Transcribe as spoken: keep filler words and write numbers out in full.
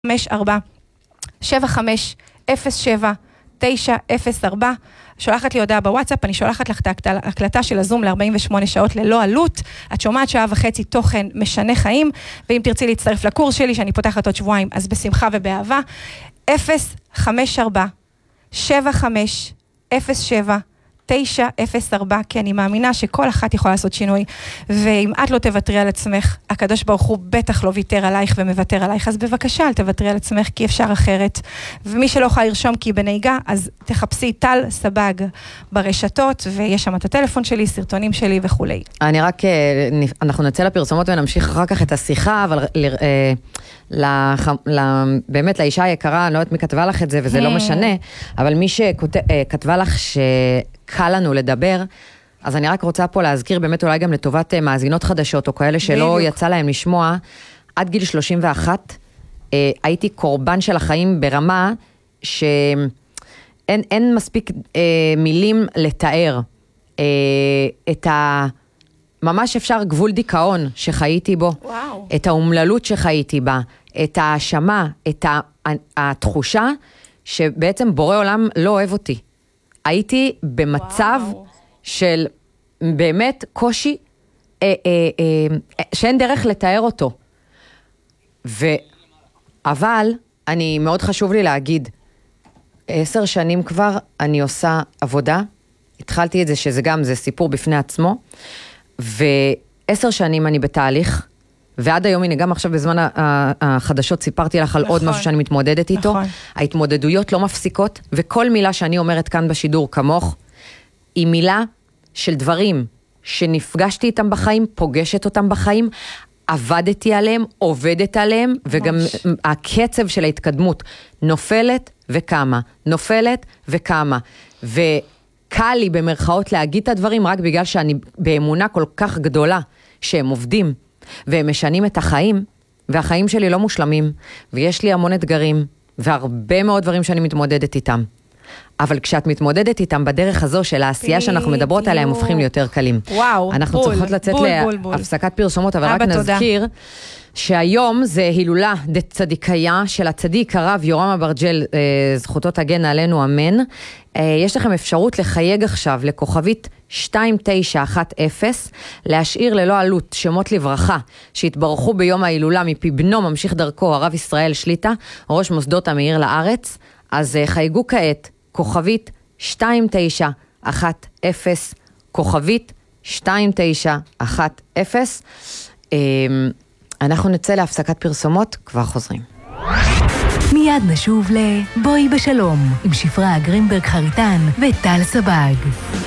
חמש ארבע שבע חמש אפס שבע תשע אפס ארבע, שולחת לי הודעה בוואטסאפ, אני שולחת לך את ההקלטה של הזום ל-ארבעים ושמונה שעות ללא עלות, את שומעת שעה וחצי תוכן משנה חיים, ואם תרצי להצטרף לקורס שלי, שאני פותחת עוד שבועיים, אז בשמחה ובאהבה, אפס חמש ארבע שבע חמש אפס שבע תשע אפס ארבע, כי אני מאמינה שכל אחת יכולה לעשות שינוי, ואם את לא תוותרי על עצמך, הקדוש ברוך הוא בטח לא ויתר עלייך ומוותר עלייך, אז בבקשה אל תוותרי על עצמך, כי אפשר אחרת, ומי שלא יכולה לרשום כי היא בנהיגה, אז תחפשי טל סבג ברשתות, ויש שם את הטלפון שלי, סרטונים שלי וכולי. אני רק, אנחנו נצא לפרסומות ונמשיך אחר כך את השיחה, אבל באמת לאישה היקרה, אני לא יודעת מי כתבה לך את זה, וזה לא משנה, אבל מי שכתבה לך ש... קל לנו לדבר, אז אני רק רוצה פה להזכיר באמת אולי גם לטובת מאזינות חדשות, או כאלה שלא בדיוק. יצא להם לשמוע, עד גיל שלושים ואחת, אה, הייתי קורבן של החיים ברמה, שאין אין מספיק אה, מילים לתאר, אה, את ה... ממש אפשר גבול דיכאון שחייתי בו, וואו. את האומללות שחייתי בה, את האשמה, את התחושה, שבעצם בורא עולם לא אוהב אותי. הייתי במצב וואו. של באמת קושי אה, אה, אה, שאין דרך לתאר אותו. ו... אבל אני מאוד חשוב לי להגיד, עשר שנים כבר אני עושה עבודה, התחלתי את זה שזה גם, זה סיפור בפני עצמו, ועשר שנים אני בתהליך, ועד היום, הנה, גם עכשיו בזמן החדשות סיפרתי לך על נכון, עוד משהו שאני מתמודדת איתו. נכון. ההתמודדויות לא מפסיקות, וכל מילה שאני אומרת כאן בשידור כמוך, היא מילה של דברים שנפגשתי איתם בחיים, פוגשת אותם בחיים, עבדתי עליהם, עובדת עליהם, וגם הקצב של ההתקדמות נופלת וקמה, נופלת וקמה. וקל לי במרכאות להגיד את הדברים, רק בגלל שאני באמונה כל כך גדולה שהם עובדים. והם משנים את החיים, והחיים שלי לא מושלמים, ויש לי המון אתגרים, והרבה מאוד דברים שאני מתמודדת איתם. אבל כשאת מתמודדת איתם בדרך הזו של העשייה שאנחנו מדברות עליה, הם הופכים ליותר קלים. וואו, אנחנו בול, צריכות לצאת בול, בול, בול. להפסקת פרסומות, אבל רק תודה. נזכיר שהיום זה הילולה דצדיקיה של הצדיק הרב יורם אברג'ל, זכותו תגן עלינו, אמן. יש לכם אפשרות לחייג עכשיו לכוכבית שתיים תשע אחת אפס, להשאיר ללא עלות שמות לברכה שהתברכו ביום ההילולה מפי בנו ממשיך דרכו הרב ישראל שליטה, ראש מוסדות המאיר לארץ. אז חייגו כעת כוכבית שתיים תשע אחת אפס, כוכבית שתיים תשע אחת אפס. אנחנו נצא להפסקת פרסומות, כבר חוזרים. מיד נשוב לבואי בשלום עם שפרה גרינברג חריטן וטל סבג.